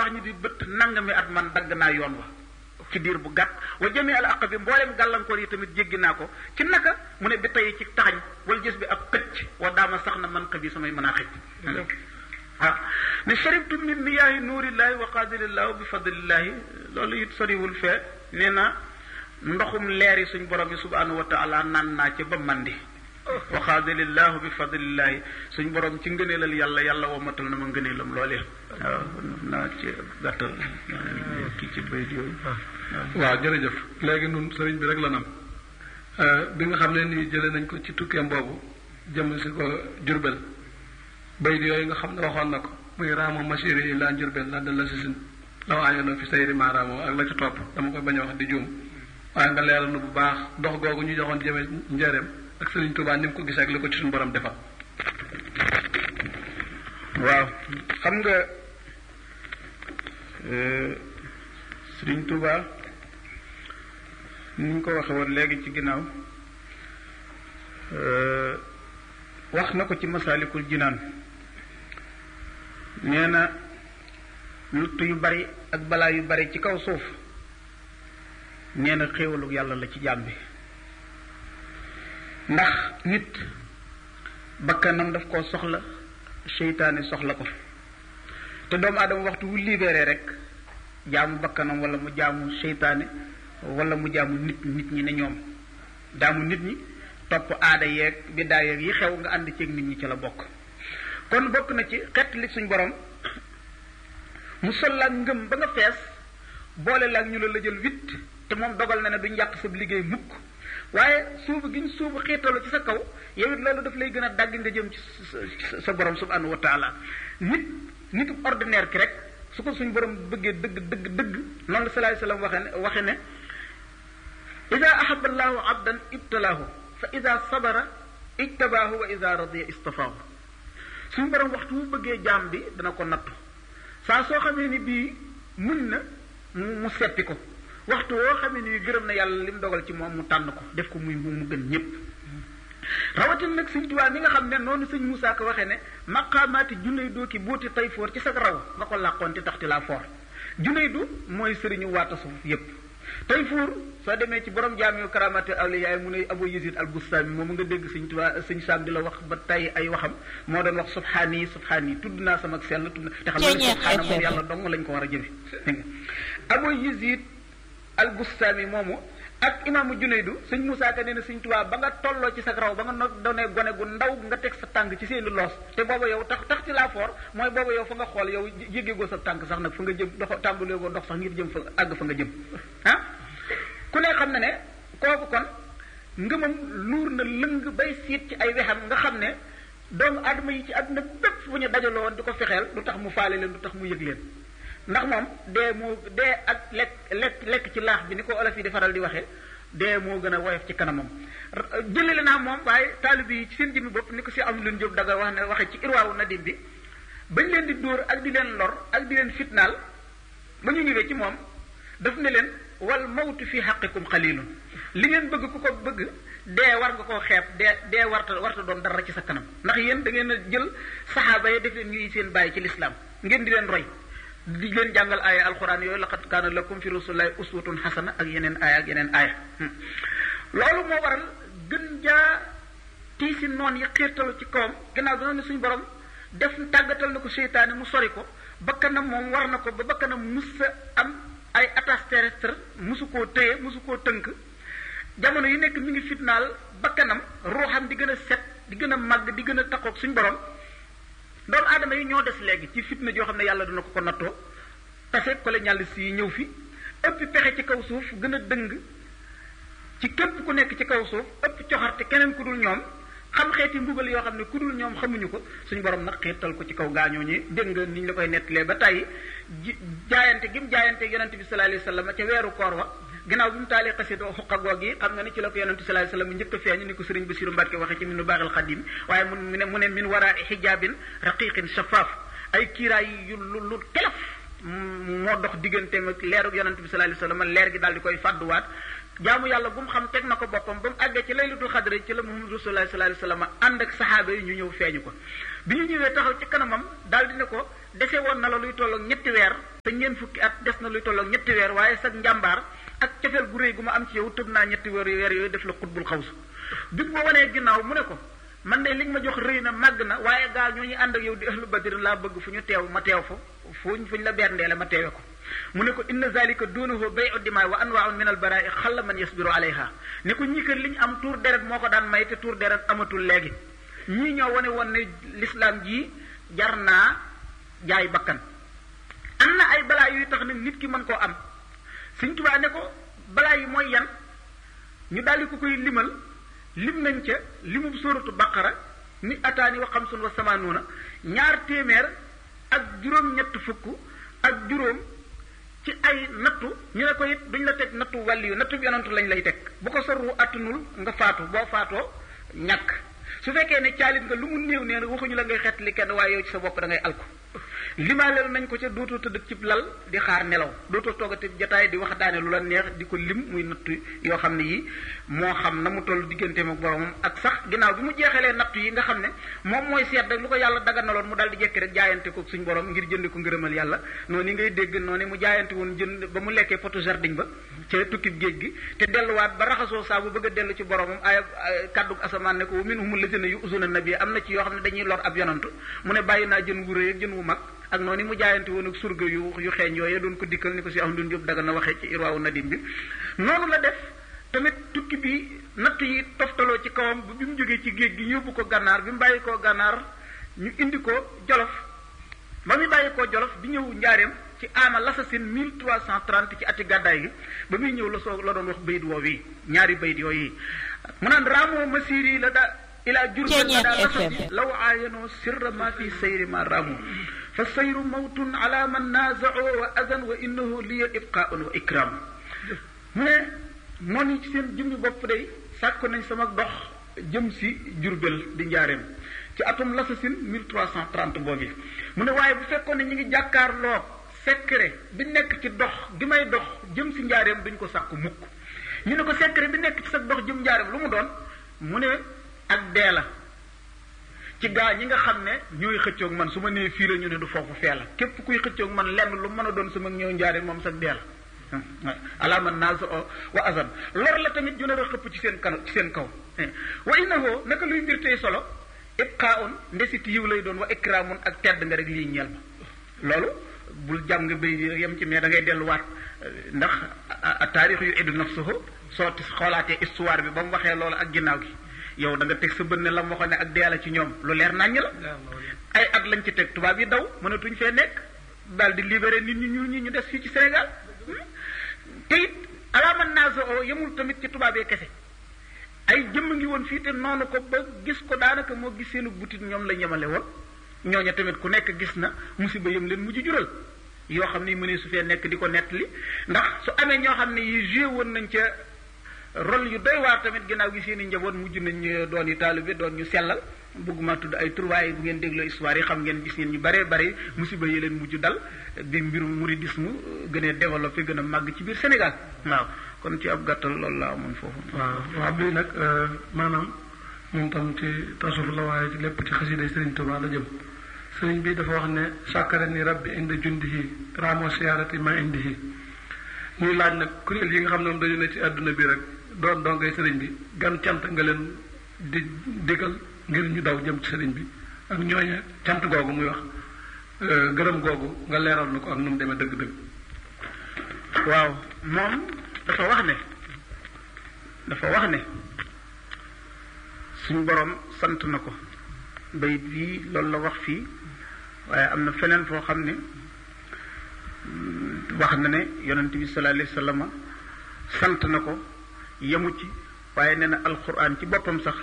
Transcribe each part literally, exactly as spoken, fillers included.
baax ñi di bëtt nangami at man dagg naa yoon wa ci diir bu gàtt wa jami al aqabi mboolem gàllankoor yi tamit jéggi naa ko ci naka mu ne bi tey ci taxañ wala gis bi ab xëcc wa daama sax na man xëbi samay mën a xëcc waaw ne sharibtu min miyaahi nuurillahi wa qaadirillahi bi fadlillahi loolu it soriwul fee nee na ndoxum leer yi suñ borom yi subhanahu wa taala naan naa ca ba mandi wa qaadirillahi bi fadlillahi suñ borom ci ngëneelal yàlla yàlla womatal na ma ngëneelam loolee waaw naa ci gàttal kii ci bayit yooyu waaw jërëjëf léegi nun sëriñ bi rek la nam bi nga xam ne nii jëlee nañ ko ci tukkeem boobu jëm si ko Jurbel bayit yooyu nga xam ne waxoon na ko muy raamo masiri yi laa Jurbel laa dal la si sin law ayono fi sayri ma raamo ak la ci topp dama koy bañ a wax di juum waaye nga leeral nu bu baax dox googu ñu joxoon jëme njëreem ak sëriñ Tuubaa ni mu ko gisee ak li ko ci suñu borom defal. waaw xam nga sëriñ Tuubaa ni ñu ko waxee woon léegi ci ginnaaw wax na ko ci masaalikul jinaan nee na lutt yu bari ak balaa yu bari ci kaw suuf nee na xéewalu yàlla la ci jaam bi ndax nit bakkanam daf koo soxla seytaane soxla ko te doomu aadama waxtu wu libéré rek jaamu bakkanam wala mu jaamu seytaane wala mu jaamu nit nit ñi ne ñoom jaamu nit ñi topp aada yeeg biddaa yeeg yi xew nga ànd ceeg nit ñi ci la bokk kon bokk na ci xett li suñ borom mu sol la ngëm ba nga fees boole la ak ñu la lëjal witt te moom dogal na ne duñ yàq sa liggéey mukk waaye suubu gi ñu suubu xiitalu ci sa kaw yow it loolu daf lay gën a dagg nga jëm ci sa borom subhanahu wa taala nit nit ordinaire ki rek su ko suñ borom bëggee dëgg dëgg dëgg noonu la salaay salaam waxe ne waxe ne ida ahaba allahu abdan ibtalaahu fa ida sabara ijtabaahu wa ida radiya istafaahu suñu borom waxtu mu bëggee jaam bi dana ko nattu saa soo xamee ni bii muñ na mu seppi ko waxtu woo xamee ni gërëm na yàlla li mu dogal ci moom mu tànn ko def ko muy mu gën ñépp rawatin nag sëñ Tuubaa mi nga xam ne noonu sëñ Moussa ko waxee ne maqaamaati junay doo ki booti tay foor ci sa raw nga ko làqoon ti taxti laa foor junay du mooy sëriñu waata suuf yépp tay foor soo demee ci borom jaamiu karamati awliya mu ne Abu Yazid al Bustami moom nga dégg sëñ Tuubaa sëñ Saam di la wax ba tay ay waxam moo doon wax subhaani subhaani tudd naa sama sell tudd na te xam ne subhaana moom yàlla dong lañ ko war a jëfe Abu Yazid al Bustami moomu ak imaamu Junaydu sëñ Moussa Ka nee na sëñ Tuubaa ba nga tolloo ci sa raw ba nga no doonee gone gu ndaw nga teg sa tànk ci seeni loos te booba yow tax tax ci laa foor mooy booba yow fa nga xool yow jéggegoo sa tànk sax nag fa nga jëm dox tàmbalee goo dox sax ngir jëm fa àgg fa nga jëm ah ku ne xam na ne kooku kon ngëmam luur na lëng bay siit ci ay wexam nga xam ne doomu aadama yi ci àdduna bépp bu ñu dajaloo woon di ko fexeel du tax mu faale leen du tax mu yëg leen ndax moom dee moo dee ak lekk lekk lekk ci laax bi ni ko olof yi di faral di waxee dee moo gën a woyof ci kanamam jëlale naa moom waaye taalib yi ci seen jëmmi bopp ni ko si am leen jóg daga wax ne waxe ci irwaawu nadim bi bañ leen di dóor ak di leen lor ak di leen fitnaal ba ñu ñëwee ci moom daf ne leen wal mawtu fi xaqikum xalilun li ngeen bëgg ku ko bëgg dee war nga koo xeeb dee dee warta warta doon dara ci sa kanam ndax yéen da ngeen a jël saxaaba yi def leen ñuy seen bàyyi ci lislaam ngeen di leen roy di leen jàngal aaya alquran yooyu laqad kaana lakum fi rasulillahi uswatun xasana ak yeneen aaya ak yeneen aaya loolu moo waral gën jaa tiisi noon yi xiirtalu ci kawam gannaaw dana ne suñu borom def tàggatal na ko seytaane mu sori ko bakkanam moom war na ko ba bakkanam mus sa am ay attache terrestre musu koo téye musu koo tënk jamono yu nekk mi ngi fitnaal bakkanam ruuxam di gën a set di gën a màgg di gën a takkoog suñu borom doomu aadama yi ñoo des léegi ci fitna joo xam ne yàlla dina ko ko nattoo tase ko la ñàll si ñëw fi ëpp pexe ci kaw suuf gën a dëng ci képp ku nekk ci kaw suuf ëpp coxarte keneen ku dul ñoom xam xeeti mbugal yoo xam ne ku dul ñoom xamuñu ko suñu borom nag xiirtal ko ci kaw gaañoo ñi dégg nga ni ñu la koy nettalee ba tey jaayante gi mu jaayante yonente bi sallallahu alayhi wasallam ca weeru koor wa ginnaaw bi mu taalee xasida xuqa goog yi xam nga ni ci la ko yonente sallallahu alayhi wasallam njëkk a feeñu ni ko sëriñ Basiru Mbàkke waxe ci minu baaxil xadim waaye mu ne mu ne min waraa xijaabin raqiqin shafaaf ay kiiraay yu lu lu telef moo dox digganteem ak leerug yonente bi sallallahu alayhi wasallam leer gi daal di koy fàdduwaat jaamu yàlla bu mu xam teg na ko boppam ba mu àggee ci laylatul xadr ci la Muhammadu sallallahu alayhi wasallam ànd ak saxaaba yi ñu ñëw feeñu ko bi ñu ñëwee taxaw ci kanamam daal di ne ko dese woon na la luy tolloog ñetti weer te ñeent fukki at des na luy tolloog ñetti weer waaye sag njàmbaar ak cofeel gu réy gu ma am ci yow tëb naa ñetti weer weer yooyu def la xutbul xawsu bi ma wanee ginnaaw mu ne ko man de li nga ma jox rëy na màgg na waaye gaa ñooñu ànd ak yow di ahlu badr laa bëgg fu ñu teew ma teew fa fuñ fuñ la berndeele ma teewe ko mu ne ko inna zalika duunahu bay'u dimaa wa anwaa'un min al baraa'i xalla man yasbiru alayha ne ko ñii kër li ñu am tuur deret moo ko daan may te tuur deret amatul léegi ñii ñoo wane woon ne l'islam ji jar naa jaay bakkan am na ay balaa yuy tax nag nit ki mën koo am Sëñ Tuubaa ne ko balaa yi mooy yan ñu daldi ko koy limal lim nañ ca limub sóoratu baqara ni ataani wa xamsun wa samaanuuna ñaar téeméer ak juróom ñett fukk ak juróom ci ay nattu ñu ne ko it duñ la teg nattu wàll yu nattu bi yonantu lañ lay teg bu ko sorru attunul nga faatu boo faatoo ñàkk su fekkee ne caalit nga lu mu néew nee waxuñu la ngay xettali kenn waaye yow ci sa bopp da ngay alku limaaleel nañ ko ca dootoo tëdd ci lal di xaar nelaw dootoo toogati jataay di wax daane lu la neex di ko lim muy nattu yoo xam ne yi moo xam na mu toll digganteem ak boromam ak sax ginnaaw bi mu jeexalee nattu yi nga xam ne moom mooy seet rek lu ko yàlla daganaloon mu dal di jekki rek jaayante ko suñ borom ngir jënd ko ngërëmal yàlla noonu yi ngay dégg noonu mu jaayante woon jënd ba mu lekkee potu jardin ba ca tukkib géej gi te delluwaat ba raxasoo saa bu bëgg a dellu ci boromam ay kàddu asamaan ne ko wa minhum lazina yu'zuna nabi am na ci yoo xam ne dañuy lor ab yonantu mu ne bàyyi naa jën wu rëy ak jën wu mag ak noonu mu jaayante woon ak surga yu yu xeeñ yooyu doon ko dikkal ni ko si am dun yóbbu daga na waxee ci irwaawu nadim bi noonu la def tamit tukki bi natt yi toftaloo ci kawam bi mu jógee ci géej gi ñu yóbbu ko gànnaar bi mu bàyyi koo gànnaar ñu indi ko jolof ba muy bàyyi koo jolof bi ñëw njaareem ci ama l'assasine mille trois cent trente ci ati gàddaay gi ba muy ñëw la soo la doon wax bayit woow yi ñaari bayit yooyu mu naan raamoo masiri la da ila jurbel la daa lasati law aayanoo sirra ma fi sayri ma raamoo fa sayru mawtun ala man naazao wa adan wa innahu liya ibqaun wa ikram mu ne noonu ci seen jëmmi bopp day sàkko nañ sama dox jëm si jurbel di njaareem ci atum l'assasine mille trois cent trente boobu mu ne waaye bu fekkoon ne ñu ngi jàkkaarloo secret bi nekk ci dox gi may dox jëm si njaareem duñ ko sàkku mukk ñu ne ko secret bi nekk ci sa dox jëm njaareem lu mu doon mu ne ak dee la ci gaa ñi nga xam ne ñooy xëccoog man su ma nee fii la ñu ne du foofu fee la képp kuy xëccoog man lenn lu mën a doon sama ñëw njaareem moom sax dee la alaaman naasa o wa azan lor la tamit ju nar a xëpp ci seen kan ci seen kaw wa innahu naka luy mbir tey solo ibqaun ndesit yiw lay doon wa ikramun ak tedd nga rek lii ñeel ma loolu bul jàm nga béy yem ci mais da ngay delluwaat ndax taarix yu iddu nafsuhu soo xoolaatee histoire bi ba mu waxee loolu ak ginnaaw gi yow da nga teg sa bët ne la mu waxoon ne ak dee la ci ñoom lu leer naññ la ay at lañ ci teg tubaab yi daw mënatuñ fee nekk daal di libéré nit ñi ñu ñi ñu des fii ci Sénégal te it alaaman naasa o yemul tamit ci tubaab yi kese ay jëmm ngi woon fii te noonu ko ba gis ko daanaka moo gis seenu butit ñoom la ñemale woon ñooña tamit ku nekk gis na musiba yëm leen mujj jural yoo xam ne mënee su fee nekk di ko nettali ndax su amee ñoo xam ne yi joué woon nañ ca rôle yu doy waar tamit ginnaaw gi seen i njaboot mujj nañ doon yi taalibe doon ñu sellal bëgguma tudd ay tur waaye bu ngeen dégloo histoire yi xam ngeen gis ngeen ñu bare bare musiba yi leen mujj dal bi mbirum mouridisme gën a développé gën a màgg ci biir Sénégal waaw kon ci ab gàttal loolu la amoon foofu. waaw waaw bii nag maanaam moom tam ci tasawuf la waaye ci lépp ci xasida Sëriñ Tuubaa la jëm sëriñ bi dafa wax ne sàkkara ni rabbi indi jundihi ramo siyaarati ma indihi ñuy laaj nag kuréel yi nga xam ne moom dañu ne ci àdduna bi rek doon dongay sëriñ bi gan cant nga leen di digal ngir ñu daw jëm ci sëriñ bi ak ñooñe cant googu muy wax gërëm googu nga leeral na ko ak nu mu demee dëgg-dëgg. waaw moom dafa wax ne dafa wax ne suñu borom sant na ko bayit bii loolu la wax fii waaye am na feneen foo xam ne wax na ne yonent bi sallallahu alayhi wa sallam sant na ko yemu ci waaye nee na alquran ci boppam sax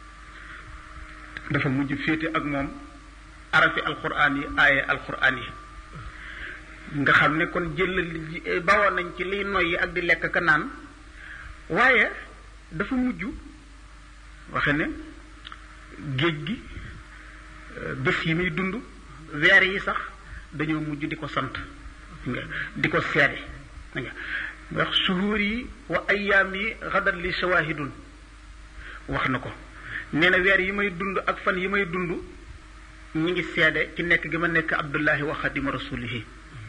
dafa mujj féete ak moom arafi alquran yi aaye alquran yi nga xam ne kon jël bawoon nañ ci liy noyyi ak di lekk ka naan waaye dafa mujj waxe ne géej gi bés yi muy dund weer yi sax dañoo mujj di ko sant nga di ko seede nga wax suhuur yi wa ayyaam yi xadat li shawahidun wax na ko nee na weer yi may dund ak fan yi may dund ñi ngi seede ci nekk gi ma nekk Abdullahi wa xadima rasulihi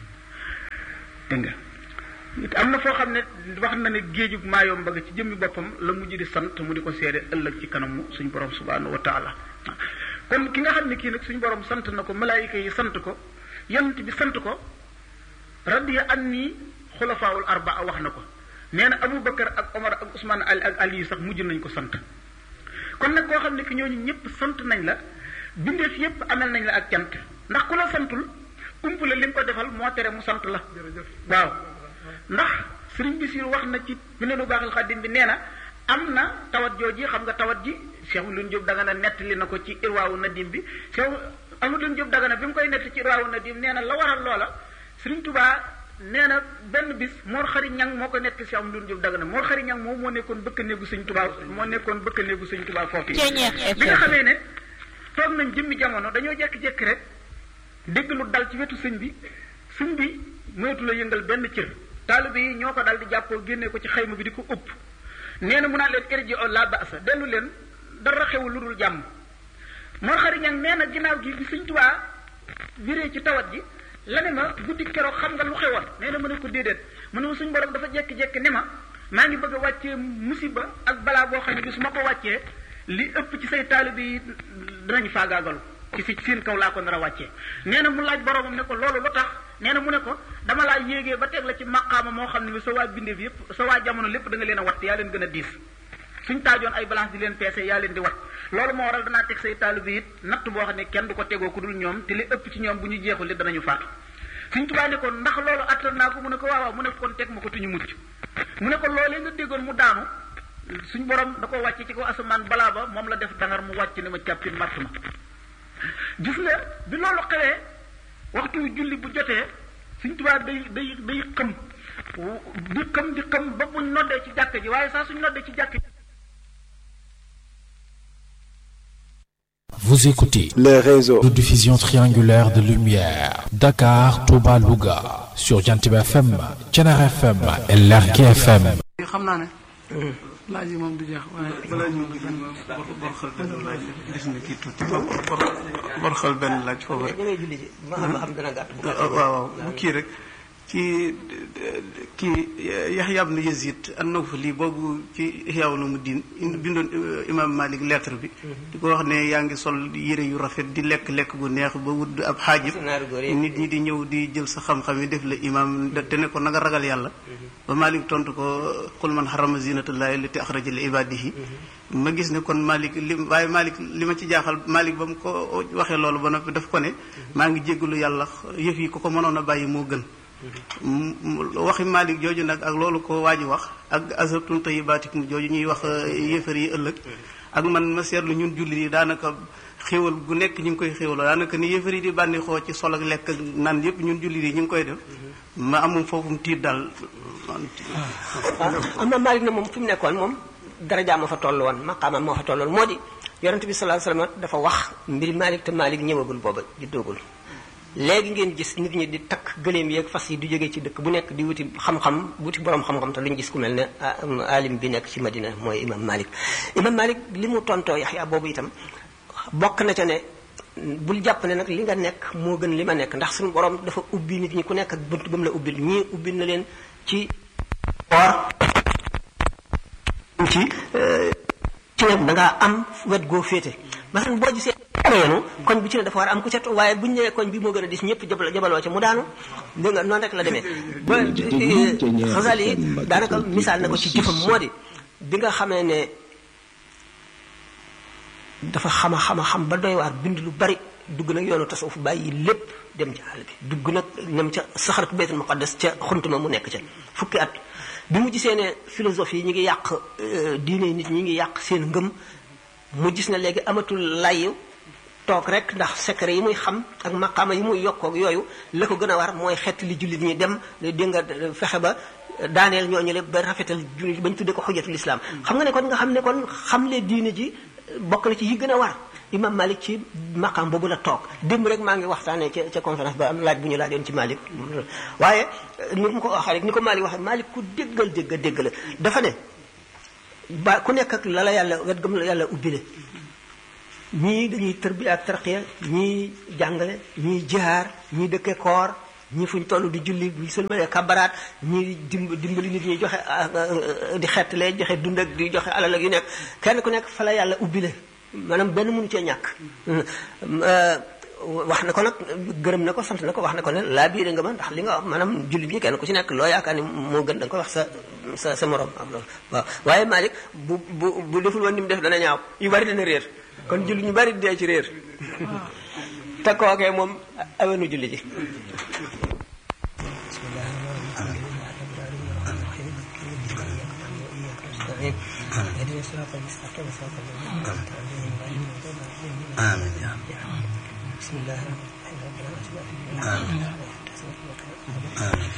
dégg nga am na foo xam ne wax na ne géejug maayom bëgg ci jëmmi boppam la mujj di sant mu di ko seede ëllëg ci kanamu suñu borom subhanahu wa taala kon ki nga xam ne kii nag suñu borom sant na ko malaayika yi sant ko yonent bi sant ko radiya anni xulafaawul arbaa wax na ko nee na Abu Bakar ak Omar ak Ousmane Ali ak Ali sax mujj nañ ko sant kon nag koo xam ne ki ñooñu ñëpp sant nañ la bindeef yëpp amel nañ la ak cant ndax ku la santul ump la li nga ko defal moo tere mu sant la waaw ndax sëriñ Bisiir wax na ci Minanu Baaxil Xaadim bi nee na am na tawat jooji xam nga tawat ji Cheikh Amadou Diop Dagana nettali na ko ci Irwaawu Nadim bi Cheikh Amadou Diop Dagana bi mu koy nettali ci Irwaawu Nadim nee na la waral loola sëriñ Tubaa nee na benn bis Mor Xari Ñang moo ko nettali Cheikh Amadou Diop Dagana Mor Xari Ñang moom moo nekkoon bëkk néegu sëriñ Tubaa moo nekkoon bëkk néegu sëriñ Tubaa foofu yi bi nga xamee ne toog nañ jëmmi jamono dañoo jekki-jekki rek dégg lu dal ci wetu sëñ bi sëñ bi moytu la yëngal benn cër taalibe yi ñoo ko dal di jàppoo génnee ko ci xayma bi di ko ëpp nee na mu naan leen irji o la basa dellu leen dara xewul lu dul jàmm Mor Xari Ñang nee na ginnaaw gi bi sëñ Tubaa wiree ci tawat ji la ne ma guddi keroog xam nga lu xewoon nee na mu ne ko déedéet mu ne ma suñ borom dafa jekki-jekki ne ma maa ngi bëgg a wàccee musiba ak balaa boo xam ne bi su ma ko wàccee li ëpp ci say taalibe yi dinañ faagaagalu ci si seen kaw laa ko nar a wàccee nee na mu laaj boromam ne ko loolu lu tax nee na mu ne ko dama laa yéegee ba teg la ci maqaama moo xam ne bi sa waa bindeef yëpp sa waa jamono lépp da nga leen a watt yaa leen gën a diis suñ taajoon ay balance di leen peese yaa leen di wat loolu moo waral danaa teg say taalibe it natt boo xam ne kenn du ko tegoo ku dul ñoom te li ëpp ci ñoom bu ñu jeexul li danañu faatu suñ Tubaa ne ko ndax loolu attal naa ko mu ne ko waaw waaw mu ne kon teg ma ko tuñu mucc mu ne ko loolee nga déggoon mu daanu suñ borom da ko wàcce ci ko asamaan balaa ba moom la def dangar mu wàcc ne ma càppin matt ma gis nga bi loolu xewee waxtu julli bu jotee suñ Tubaa day day day xëm di xëm di xëm ba buñ noddee ci jàkk ji waaye saa suñ noddee ci jàkk ji. Vous écoutez le réseau de diffusion triangulaire de lumière Dakar, Touba, Louga sur Jantib F M, Thiénaba F M et Lergui F M. xam naa ne laaj yi moom du jeex waaye balaa ñu ngi benn bor xal benn laaj gis na kii tuuti bor xal benn laaj foofu rek waaw waaw bu kii rek ci kii Yaxya ibn Yazid an-Nawfali boobu ci Ihya Ulumuddin bindoon imam Malik lettre bi di ko wax ne yaa ngi sol yére yu rafet di lekk lekk gu neex ba wut ab xaajib nit ñi di ñëw di jël sa xam-xam yi def la imam te ne ko na nga ragal yàlla ba Malik tontu ko qul man harrama zinatallahi allati akhraja li ibadihi ma gis ne kon Malik li waaye Malik li ma ci jaaxal Malik ba mu ko waxee loolu ba noppi daf ko ne maa ngi jéggalu yàlla yëf yi ko ko mënoon a bàyyi moo gën waxi Malik jooju nag ak loolu ko waa ji wax ak azabtum tayyibaatikum jooju ñuy wax yéefar yi ëllëg ak man ma seetlu ñun jullit yi daanaka xéwal gu nekk ñu ngi koy xéwaloo daanaka ni yéefar yi di bànneexoo ci sol ak lekk ak naan yëpp ñun jullit yi ñu ngi koy def ma amum foofu mu tiit daal. am na Malik na moom fi mu nekkoon moom daraja ma fa toll woon maqaama moo fa tolloon moo di yonent bi sallallahu alayhi wasallam dafa wax mbiri Malik te Malik ñëwagul booba juddoogul léegi ngeen gis nit ñi di takk gëléem yeeg fas yi du jógee ci dëkk bu nekk di wuti xam-xam wuti borom xam-xam te lu ñu gis ku mel ne alim bi nekk ci Madina mooy imam Malik imam Malik li mu tontoo Yaxya boobu itam bokk na ca ne bul jàpp ne nag li nga nekk moo gën li ma nekk ndax suñu borom dafa ubbi nit ñi ku nekk ak bunt ba mu la ubbil ñii ubbil na leen ci or ci ci nag da ngaa am wet goo féete ba xam boo gisee yoonu koñ bi ci ne dafa war a am ku ca waaye buñu nee koñ bi moo gën a dis ñëpp jabal jabaloo ca mu daanu dégg nga noonu rek la demee ba Xasali yi daanaka misaal na ko ci jëfam moo di bi nga xamee ne dafa xama xama xam ba doy waar bind lu bari dugg nag yoonu tasawuf bàyyi lépp dem ci àll bi dugg nag ñam ca saxaratu baytul muqaddas ca xuntuma mu nekk ca fukki at bi mu gisee ne philosophie yi ñu ngi yàq diine nit ñi ngi yàq seen ngëm mu gis ne léegi amatul layu toog rek ndax secret yi muy xam ak maqaama yi muy yokkoog yooyu la ko gën a war mooy xeet li jullit ñi dem dégg nga fexe ba daaneel ñooñu lépp ba rafetal jullit bañ tudde ko xujjatul islam xam nga ne kon nga xam ne kon xamle diine ji bokk na ci yi gën a war imam Malik ci maqaam boobu la toog démb rek maa ngi waxtaanee ca ca conférence ba am laaj bu ñu laajoon ci Malik waaye ni mu ko waxee rek ni ko Malik waxee Malik ku déggal dégg dégg la dafa ne ba ku nekk ak la la yàlla wet gëm la yàlla ubbile ñii dañuy tërbiya ak tarqiya ñii jàngale ñii jihaar ñii dëkke koor ñii fuñ toll di julli bu sëlmalee kabaraat ñii dimb dimbali nit ñi joxe di xettalee joxe dund ak di joxe alal ak yu nekk kenn ku nekk fa la yàlla ubbile maanaam benn mënu cee ñàkk wax na ko nag gërëm na ko sant na ko wax na ko ne laa biire nga ma ndax li nga wax maanaam jullit ñi kenn ku ci nekk loo yaakaar ni moo gën da nga ko wax sa sa sa morom am loolu waaw waaye Malick bu bu bu deful woon ni mu def dana ñaaw yu bari dana réer kon jullit ñu bari dee ci réer te kookee moom awenu julli ji آمين يا رب بسم الله الرحمن الرحيم آمين آمين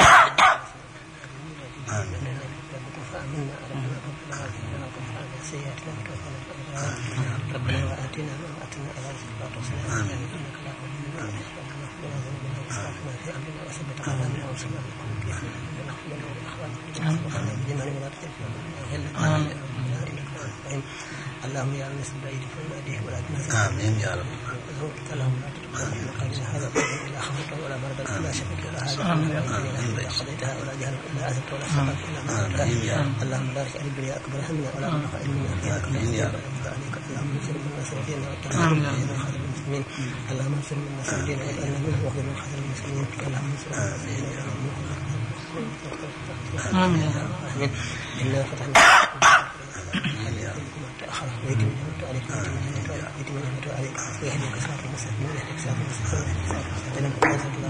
آمين ربنا وآتنا ما وعدتنا على رسلك وتوصلنا إنك لا تضل من أحبنا في أمرنا وثبت أقدامنا وانصرنا على القوم الكافرين ونحمد والإخوان بجمال ولا تجعل اللهم يا الناس بعيد فناديه ولا تنسى آمين يا رب اللهم لا تتقبل من قبل هذا إلا خفته ولا مرضا إلا شفيت ولا هذا إلا قضيتها ولا جهل إلا أذنت ولا سقط إلا ما اللهم لا تجعل الدنيا أكبر همنا ولا مبلغ علمنا آمين يا رب اللهم انصر من نصر ديننا واتقنا من خذل المسلمين اللهم انصر من نصر ديننا واجعلنا منه واخذل من خذل المسلمين اللهم انصر من نصر ديننا آمين آمين إنا فتحنا ويتم نعمته عليك ويتم نعمته عليك ويهديك صراطا مستقيما ويهديك صراطا مستقيما ويهديك صراطا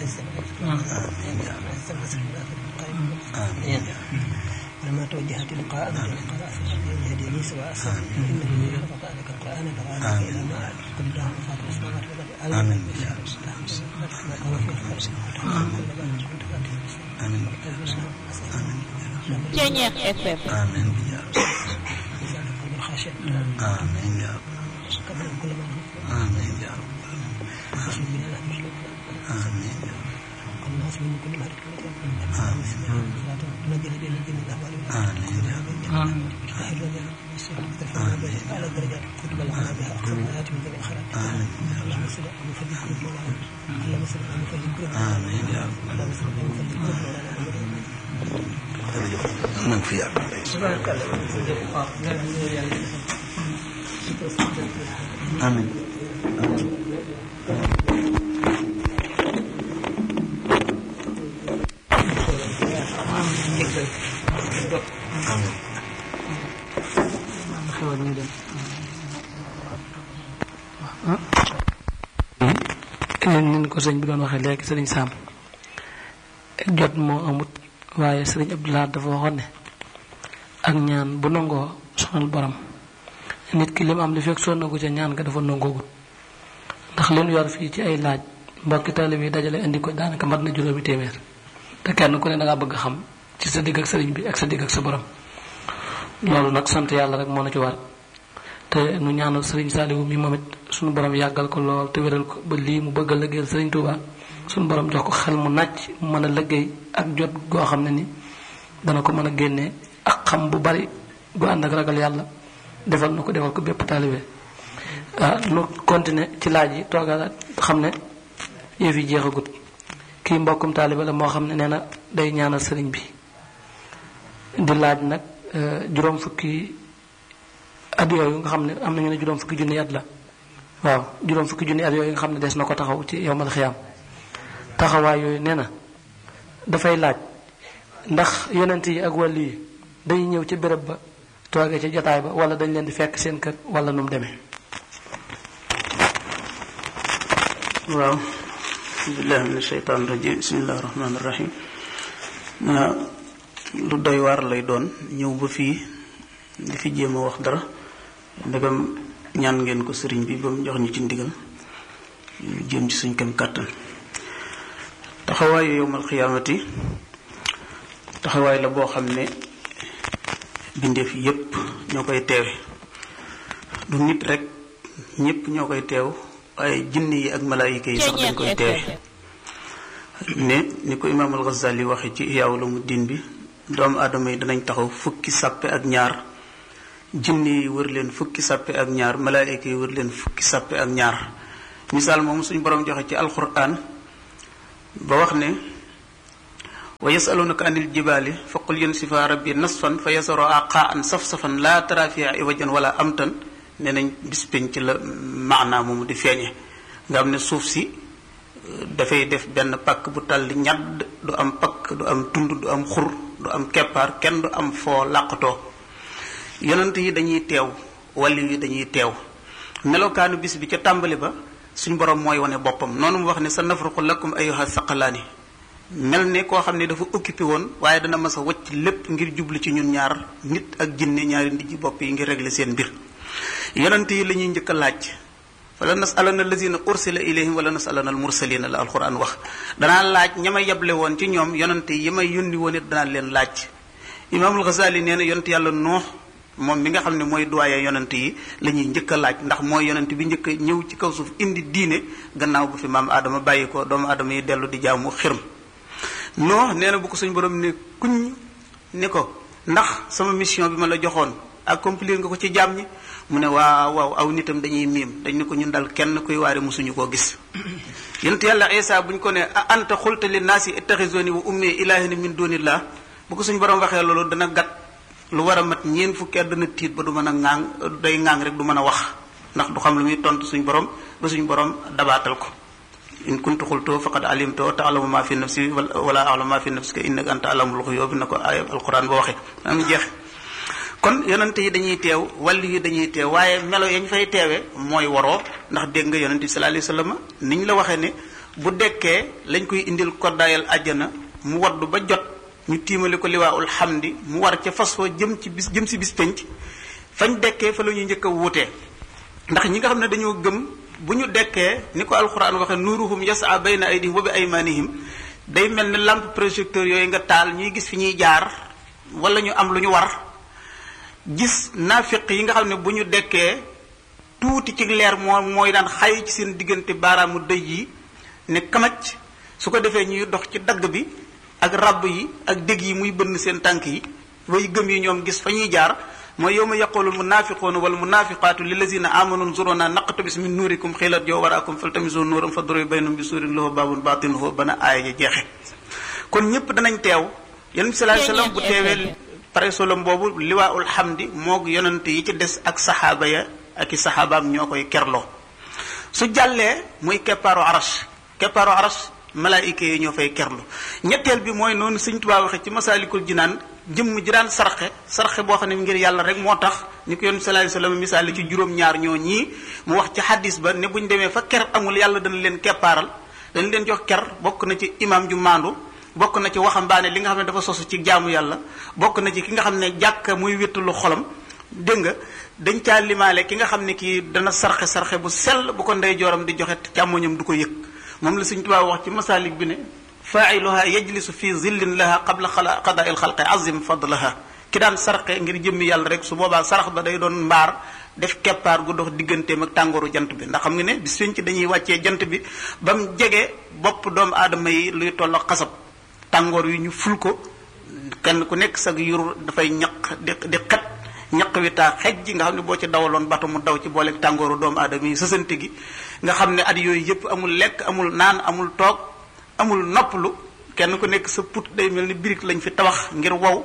مستقيما آمين ولما توجه تلقاء من قراءة يهديني سواء الصراط إنه من يرضى لك القرآن فغالب إلى ما قل اللهم فاطر السماوات والأرض آمين آمين آمين خاشع آمين يا رب قبل كل ما آمين يا رب بسم الله الرحمن الرحيم آمين يا رب الناس من كل ما آمين نجل بين الجن الأهوال آمين يا رب آمين أهل لنا على الدرجات كتب لنا بها أخر الآيات من جميع الخيرات آمين اللهم صل على مفضل كل مولانا اللهم صل على مفضل كل آمين يا رب اللهم صل على مفضل كل مولانا من في يا رب آمين nin ko sëñ bi doon waxee léegi sëriñ Sam jot moo amut waaye sëriñ Abdoulaye dafa waxoon ne ak ñaan bu nangoo sonal borom nit ki lim am li fekk sonnagu ca ñaan nga dafa nangoogut ndax leen yor fii ci ay laaj mbokki taalibe yi dajale indi ko daanaka mat na juróomi téeméer te kenn ku ne da ngaa bëgg xam ci sa digg ak sëriñ bi ak sa digg ak sa borom loolu nag sant yàlla rek moo na ci war te nu ñaanal sëriñ Saliou mi moom it suñu borom yàggal ko lool te wéral ko ba lii mu bëgg a liggéeyal sëriñ Touba suñu borom jox ko xel mu nàcc mu mën a liggéey ak jot goo xam ne ni dana ko mën a génnee ak xam bu bari gu ànd ak ragal yàlla defal na ko defal ko bépp taalibe ah nu continuer ci laaj yi tooga xam ne yëf yi jeexagut kii mbokkum taalibe la moo xam ne nee na day ñaanal sëriñ bi di laaj nag juróom fukki at yooyu nga xam ne am nañu ne juróom fukki junni at la waaw juróom fukki junni at yooyu nga xam ne des na ko taxaw ci yowmal xiyaam taxawaay yooyu nee na dafay laaj ndax yonent yi ak wàllu yi dañuy ñëw ci béréb ba toogee ci jotaay ba wala dañ leen di fekk seen kër wala nu mu demee. waaw bismillahi min asheytaan rajim bismillahi rahmaani rahim lu doy waar lay doon ñëw ba fii di fi jéem a wax dara ndegam ñaan ngeen ko sëriñ bi ba mu jox ñu ci ndigal ñu jéem ci suñ kem kàttan taxawaayu yowmal xiyaamati taxawaay la boo xam ne bindeef yépp ñoo koy teewe du nit rek ñépp ñoo koy teew waaye jinne yi ak malaayika yi sax dañ koy teewe ne ni ko imaam al-Ghazali waxe ci Ihya Ulumuddin bi doomu aadama yi danañ taxaw fukki sàppe ak ñaar jinni yi wër leen fukki sàppe ak ñaar malaayika yi wër leen fukki sàppe ak ñaar misaal moom suñu borom joxe ci alquran ba wax ne wa yasalunaka anil jibaali fa qul yansifa rabbi nasfan fa yasaruha qaan saf-safan laa tara fiha iwajan wala amtan nee nañ bis penc la maanaa moomu di feeñe nga xam ne suuf si dafay def benn pakk bu tàlli ñadd du am pakk du am tund du am xur du am keppaar kenn du am foo làqatoo yonent yi dañuy teew wàllu yi dañuy teew melokaanu bis bi ca tàmbali ba suñ borom mooy wane boppam noonu mu wax ne sa nafruqu lakum ayyuha saqalaani mel ne koo xam ne dafa occupé woon waaye dana mas a wacc lépp ngir jublu ci ñun ñaar nit ak jinne ñaari ndijji bopp yi ngir régler seen mbir yonent yi la ñuy njëkk a laaj fala nasalana allazina ursila ilayhim wala nasalana al mursalina la alquran wax danaa laaj ña ma yeble woon ci ñoom yonent yi may yónni woon it danaa leen laaj imaamul Ghazali nee na yonent yàlla Nuux moom mi nga xam ne mooy doyen yonent yi la ñuy njëkk a laaj ndax mooy yonent bi njëkk a ñëw ci kaw suuf indi diine gannaaw bu fi maam Adama bàyyi ko doomu Adama yi dellu di jaamu xirm Nuux nee na bu ko suñ borom ne kuñ ne ko ndax sama mission bi ma la joxoon accomplir nga ko ci jaam ñi mu ne waaw waaw aw nitam dañuy miim dañ ne ko ñun dal kenn kuy waare mosuñu koo gis yonent yàlla Isa buñ ko ne a anta xulta li naasi ittaxizuni wa ummi ilaahina min dunillah bu ko suñ borom waxee loolu dana gat lu war a mat ñeen fukki at dana tiit ba du mën a ŋaang day ŋaang rek du mën a wax ndax du xam lu muy tontu suñ borom ba suñ borom dabaatal ko in kuntu xultoo faqad alimtoo taalamu ma fi nafsi wala alamu ma fi nafsika innaka anta alamul xuyuub na ko ayat alquran ba waxe am jeex kon yonent yi dañuy teew wàllu yi dañuy teew waaye melo yañ fay teewe mooy waroo ndax dégg nga yonent bi sallallahu alayhi wasallam niñ la waxee ne bu dekkee lañ koy indil koddaayal àjjana mu waddu ba jot ñu tiimali ko liwaaul hamdi mu war ca fas wa jëm ci bis jëm si bis penc fañ dekkee fa la ñuy njëkk a wuutee ndax ñi nga xam ne dañoo gëm bu ñu dekkee ni ko alquran waxe nuruhum yasa bayna aydihim wa bi aymanihim day mel ne lampe projecteur yooyu nga taal ñuy gis fi ñuy jaar wala ñu am lu ñu war gis naafiq yi nga xam ne bu ñu dekkee tuuti ci leer moo mooy daan xay ci seen diggante baaraamu dëj yi ne kamaj su ko defee ñuy dox ci dagg bi ak rabb yi ak dég yi muy bënn seen tànk yi way gëm yi ñoom gis fa ñuy jaar mooy yawma yaqulu almunafiquuna wal munafiqatu lillazina amanu nzuruna naqtabis min nuurikum xiilat yow waraakum faltamisu nuuran fa duriba baynahum bi suurin lahu baabun baatinuhu bana aaya ja jeexe kon ñëpp danañ teew yonent bi sallallahu alayhi wasallam bu teewee pare solom boobu liwaaul hamdi moog yonent yi ci des ak saxaaba ya ak i saxaabaam ñoo koy kerloo su jàllee muy keppaaru arash keppaaru arash malaayika yi ñoo fay kerlu ñetteel bi mooy noonu Sëñ Tuubaa waxe ci masaalikul jinaan jëmm ji daan sarxe sarxe boo xam ne ngir yàlla rek moo tax ni ko yonent sallallahu alayhi wasallam misaal ci juróom-ñaar ñoo ñii mu wax ci xaddis ba ne buñ demee fa ker amul yàlla dana leen keppaaral dañ leen jox ker bokk na ci imam ju maandu bokk na ci waxambaane li nga xam ne dafa sosu ci jaamu yàlla bokk na ci ki nga xam ne jàkka muy wéttalu xolam dégg nga dañ caa limaale ki nga xam ne kii dana sarxe sarxe bu sell bu ko ndeyjooram di joxe càmmoñam du ko yëg moom la Sëñ Tuubaa wax ci masaalik bi ne faailuha yajlisu fi zillin laha qabla qadaa'il xalqi azim fadlaha ki daan sarxe ngir jëmmi yàlla rek su boobaa sarax ba day doon mbaar def keppaar gu dox digganteem ak tàngooru jant bi ndax xam nga ne bis fiñ ci dañuy wàccee jant bi ba mu jege bopp doomu aadama yi luy toll xasab tàngoor wi ñu ful ko kenn ku nekk sag yur dafay ñaq di di xet ñaq wi taa xej ji nga xam ne boo ci dawaloon bato mu daw ci booleeg tàngooru doomu aadama yi sësante gi nga xam ne at yooyu yëpp amul lekk amul naan amul toog amul noppalu kenn ku nekk sa put day mel ni birig lañ fi tabax ngir wow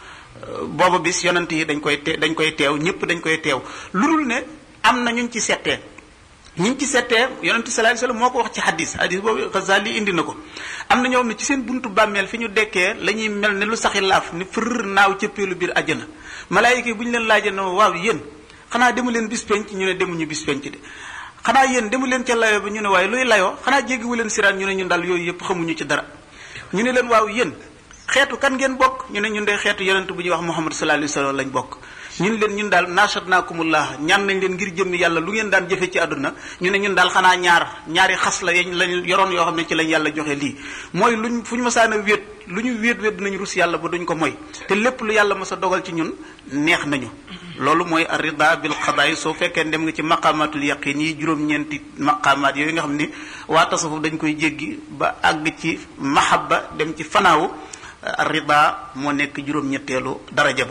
booba bis yonent yi dañ koy te dañ koy teew ñëpp dañ koy teew lu dul ne am na ñuñ ci settee ñuñ ci settee yonent sallallahu alayhi wasallam moo ko wax ci hadis hadis boobu Ghazali indi na ko am na ñoo xam ne ci seen buntu bàmmeel fi ñu dekkee la ñuy mel ne lu saxi laaf ni fër naaw cëppeelu biir àjjana malaayika yi bu ñu leen laajee ne waaw yéen xanaa demu leen bis penc ñu ne demuñu bis penc de xanaa yéen demu leen ca layoo bi ñu ne waaye luy layoo xanaa jéggiwu leen siraan ñu ne ñun daal yooyu yëpp xamuñu ci dara ñu ne leen waaw yéen xeetu kan ngeen bokk ñu ne ñun de xeetu yonent bu ñuy wax Muhammad sallallahu alayhi wasallam lañ bokk ñun leen ñun daal nashatnaakumullah ñaan nañ leen ngir jëmmi yàlla lu ngeen daan jëfe ci àdduna ñu ne ñun daal xanaa ñaar ñaari xas la yañ lañ yoroon yoo xam ne ci lañ yàlla joxe lii mooy luñ fu ñu mësaan a wéet lu ñu wéet wéet dinañ rus yàlla ba duñ ko moy te lépp lu yàlla mës a dogal ci ñun neex nañu loolu mooy ar-rida bil qadaay soo fekkee dem nga ci maqamatul yaqin yi juróom-ñeenti maqamaat yooyu nga xam ni waa tasawuf dañ koy jéggi ba àgg ci mahabba dem ci fanaawu ar-rida moo nekk juróom-ñetteelu daraja ba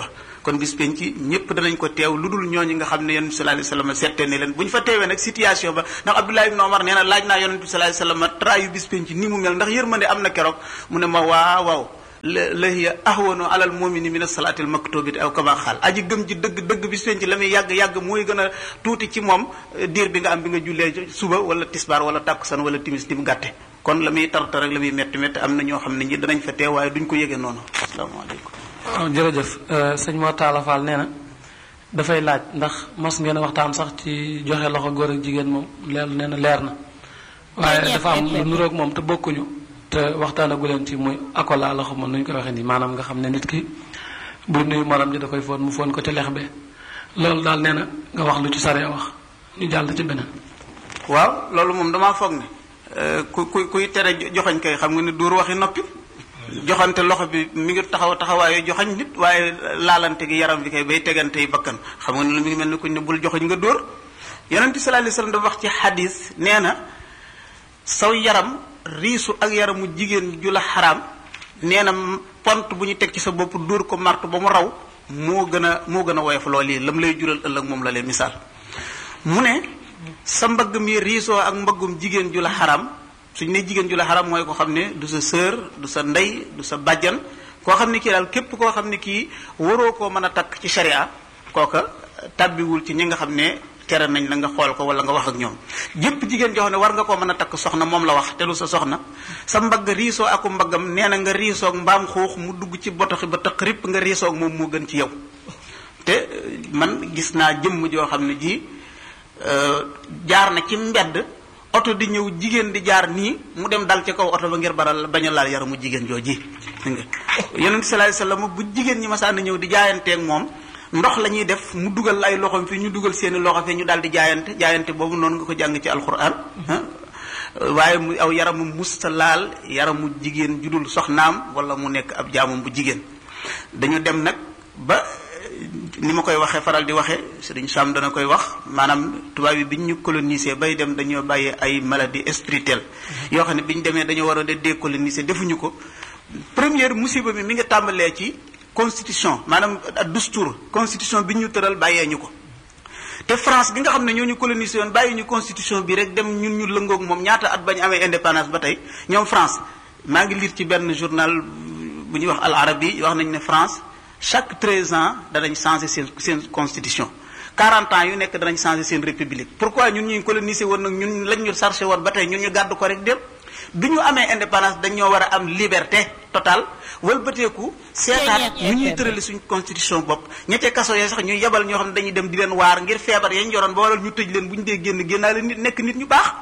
kon bis penc ñëpp danañ ko teew lu dul ñooñu nga xam ne yonent bi sallallahu alayhi wasallam seette ne leen bu ñu fa teewee nag situation ba ndax Abdullah ibn Omar nee na laaj naa yonent bi sallallahu alayhi wasallam trayu bis penc ni mu mel ndax yërmande am na keroog mu ne ma waaw waaw la hiya ahwanu alal mu'mini min as-salati al-maktubati aw kama xaal aji gëm ji dëgg dëgg bis penc la muy yàgg yàgg mooy gën a tuuti ci moom diir bi nga am bi nga jullee suba wala tisbaar wala tàkkusaan wala timis ni mu gàtte kon la muy tartar ak la muy métti métti am na ñoo xam ne ñi danañ fa teew waaye duñ ko yëgee noonu asalaamaaleykum. waaw jërëjëf sëñ Mor Talla Fall nee na dafay laaj ndax mas ngeen a waxtaan sax ci joxe loxo góor ak jigéen moom leer nee na leer na waaye dafa am lu nuroog moom te bokkuñu te waxtaanagu leen ci muy akola loxo moom nu ñu koy waxee nii maanaam nga xam ne nit ki bu nuyu morom ji da koy foon mu foon ko ca lex be loolu daal nee na nga wax lu ci saree wax ñu jàll ci beneen. waaw loolu moom damaa foog ne ku ku kuy tere joxañ kay xam nga ne dóor waxi noppi joxante loxo bi mi ngi taxaw taxawaayu joxañ nit waaye laalante gi yaram bi kay bay tegante yi bakkan xam nga ne lu mi ngi mel ni kuñ ne bul joxañ nga dóor yonent bi sallallahu alayhi wasallam dafa wax ci xadis nee na saw yaram riisu ak yaramu jigéen ju la xaraam nee na pont bu ñu teg ci sa bopp dóor ko martu ba mu raw moo gën a moo gën a woyof loolu yi lam lay jural ëllëg moom la leen misaal mu ne sa mbagg mi riisoo ak mbaggum jigéen ju la xaraam suñ ne jigéen ju la xaraam mooy ko xam ne du sa sœur du sa ndey du sa bàjjan koo xam ne kii daal képp koo xam ne kii waroo koo mën a takk ci sharia kooka tàbbiwul ci ñi nga xam ne tere nañ la nga xool ko wala nga wax ak ñoom jëpp jigéen joo xam ne war nga koo mën a takk soxna moom la wax te du sa soxna sa mbagg riisoo aku mbaggam nee na nga riisoog mbaam xuux mu dugg ci botoxi ba tëq ripp nga riisoog moom moo gën ci yow te man gis naa jëmm joo xam ne ji jaar na ci mbedd oto di ñëw jigéen di jaar nii mu dem dal ci kaw oto ba ngir baral bañ a laal yaramu jigéen jooji nga yonent sallallahu alayhi wasallam bu jigéen ñi masaan ñëw di jaayanteeg moom ndox la ñuy def mu dugal ay loxoom fii ñu dugal seeni loxo fii ñu daal di jaayante jaayante boobu noonu nga ko jàng ci alquran waaye mu aw yaramu musta laal yaramu jigéen judul soxnaam wala mu nekk ab jaamam bu jigéen dañu dem nag ba ni ma koy waxee faral di waxee Sëriñ Sam dana koy wax maanaam tubaab yi bi ñu coloniser bay dem dañoo bàyyi ay maladie spirituelle yoo xam ne bi ñu demee dañoo war a de décoloniser defuñu ko première musiba bi mi ngi tàmbalee ci constitution maanaam dustour constitution bi ñu tëral bàyyee ñu ko te France bi nga xam ne ñoo ñu colonisé woon bàyyi ñu constitution bi rek dem ñun ñu lëngoog moom ñaata at bañ amee indépendance ba tey ñoom France maa ngi lire ci benn journal bu ñuy wax Al Arabi wax nañ ne France chaque treize ans danañ changer seen seen constitution quarante ans yu nekk danañ changer seen république pourquoi ñun ñuy colonisé woon nag ñun lañ ñu chargé woon ba tey ñun ñu gàddu ko rek dem bi ñu amee indépendance dañoo war a am liberté totale wëlbateeku seetaat ñu ñuy tërali suñ constitution bopp ñettee kaso yooyu sax ñuy yebal ñoo xam ne dañuy dem di leen waar ngir feebar yañ yoroon ba waral ñu tëj leen bu ñu dee génn génnaale nit nekk nit ñu baax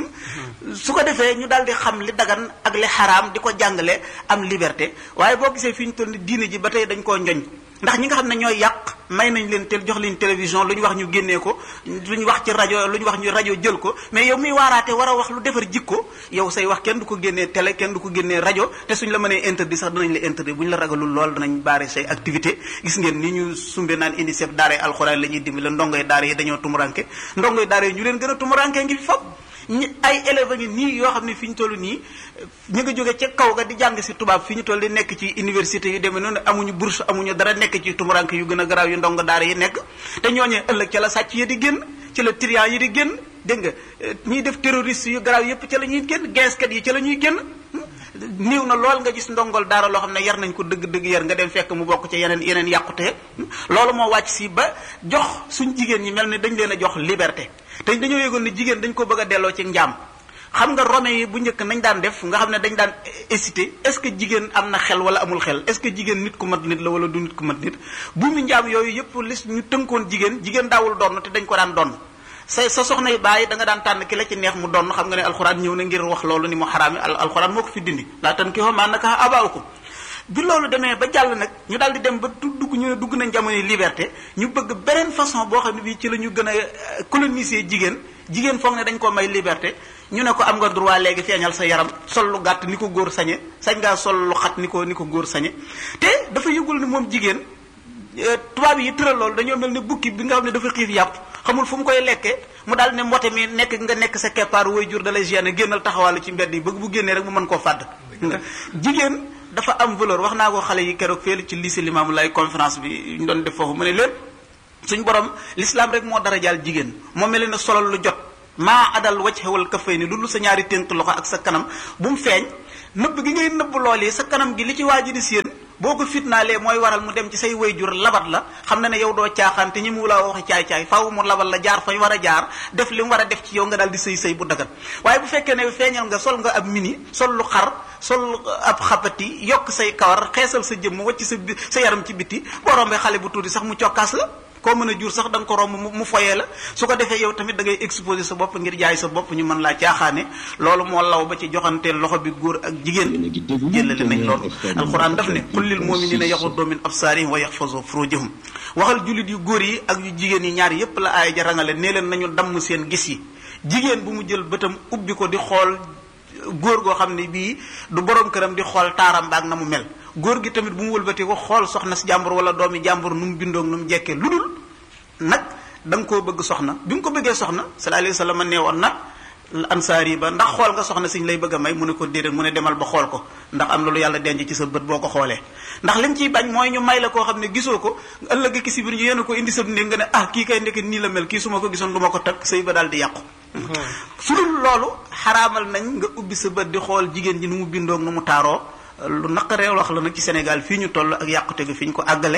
su ko defee ñu daal di xam li dagan ak li xaraam di ko jàngale am liberté waaye boo gisee fi ñu toll ni diine ji ba tey dañ koo njoñ ndax ñi nga xam ne ñooy yàq may nañ leen tel jox leen télévision lu ñu wax ñu génnee ko lu ñu wax ci rajo lu ñu wax ñu rajo jël ko mais yow miy waaraate war a wax lu defar jikko yow say wax kenn du ko génnee télé kenn du ko génnee rajo te suñ la mënee interdit sax danañ la interdit bu ñu la ragalul lool danañ baare say activité gis ngeen ni ñu sumbe naan UNICEF daara alxuraan la ñuy dimbali ndongoy daara yi dañoo tumuranke ndongoy daara yi ñu leen gën a tumuranke ngi fi fop ñi ay élèves ngi nii yoo xam ne fi ñu toll nii ñu nga jóge ca kaw ga di jàng si tubaab fi ñu toll di nekk ci université yu demee noonu amuñu bourse amuñu dara nekk ci tumuranke yu gën a garaaw yu ndongo daara yi nekk te ñooñee ëllëg ca la sàcc yi di génn ci la trian yi di génn dégg nga ñiy def terroriste yu garaaw yépp ca la ñuy génn geeskat yi ca la ñuy génn niiw na lool nga gis ndongol daara loo xam ne yar nañ ko dëgg-dëgg yar nga dem fekk mu bokk ci yeneen yeneen yàqute loolu moo wàcc si ba jox suñ jigéen ñi mel ni dañ leen a jox liberté te dañoo yëgoon ne jigéen dañ ko bëgg a delloo ci njaam xam nga Rome yi bu njëkk nañ daan def nga xam ne dañ daan hésité est-ce que jigéen am na xel wala amul xel est-ce que jigéen nit ku mat nit la wala du nit ku mat nit bu mu njaam yooyu yëpp lis ñu tënkoon jigéen jigéen daawul donn te dañ ko daan donn sa sa soxna yi bàyyi da nga daan tànn ki la ci neex mu donn xam nga ne alxuraan ñëw na ngir wax loolu ni mu xaraami alxuraan moo ko fi dindi laa tankihu maa nakaha abaa'ukum bi loolu demee ba jàll nag ñu daal di dem ba dugg ñu ne dugg nañ jamono liberté ñu bëgg beneen façon boo xam ne bii ci la ñu gën a coloniser jigéen jigéen foog ne dañ ko may liberté ñu ne ko am nga droit léegi feeñal sa yaram sol lu gàtt ni ko góor sañe sañ ngaa sol lu xat ni ko ni ko góor sañe te dafa yëgul ni moom jigéen tubaab yi tëral loolu dañoo mel ne bukki bi nga xam ne dafa xiif yàpp xamul fu mu koy lekkee mu daal ne mbote mi nekk nga nekk sa keppaar way jur da lay gêné génnal taxawaalu ci mbedd yi bëgg bu génnee rek mu mën koo fàdd jigéen dafa am valeur wax naa ko xale yi keroog fee ci lycée Limamou Laye conférence bi ñu doon def foofu mu ne leen suñ borom l'islam rek moo dara jaal jigéen moo mel ne solal lu jot maa adal wajh wal kafay ni lu sa ñaari ténk loxo ak sa kanam bu mu feeñ nëbb gi ngay nëbb loolee sa kanam gi li ci waaji di séen boo ko fitnaalee mooy waral mu dem ci say wayjur labat la xam na ne yow doo caaxaan te ñi mu laa waxi caay-caay faaw mu labal la jaar fay war a jaar def li mu war a def ci yow nga daal di sëy sëy bu dagat waaye bu fekkee ne feeñal nga sol nga ab mini sol lu xar sol ab xapati yokk say kawar xeesal sa jëmm wacc sa sa yaram ci biti boo rombee xale bu tuuti sax mu cokkaas la koo mën a jur sax da nga ko romb mu foyee la su ko defee yow tamit da ngay exposer sa bopp ngir jaay sa bopp ñu mën laa caaxaane loolu moo law ba ci joxanteel loxo bi góor ak jigéen jëlale nañ loolu alquran daf ne qul lil mu'minina yaghuddu min absarihim wa yahfazu furujahum waxal jullit yu góor yi ak yu jigéen yi ñaar yépp la aaya ja rangale nee leen nañu damm seen gis yi jigéen bu mu jël bëtam ubbi ko di xool góor goo xam ne bii du borom këram di xool taaram baag na mu mel góor gi tamit bu mu wëlbatee ko xool soxna si jàmbur wala doomi jàmbur nu mu bindoog nu mu jekkee lu dul nag da nga koo bëgg soxna bi nga ko bëggee soxna sallallahu alayhi wa sallam nee woon na ansaar yi ba ndax xool nga soxna siñ lay bëgg a may mu ne ko déedéet mu ne demal ba xool ko ndax am na lu yàlla denc ci sa bët boo ko xoolee ndax lim ciy bañ mooy ñu may la koo xam ne gisoo ko ëllëg ki si biir ñu yéen ko indi sa néeg nga ne ah kii kay ndekk nii la mel kii su ma ko gisoon du ma ko takk sëy ba daal di yàqu su dul loolu xaraamal nañ nga ubbi sa bët di xool jigéen ji nu mu bindoog nu mu taaroo lu naqaree wax la nag ci Sénégal fii ñu toll ak yàqute gi fi ñu ko àggale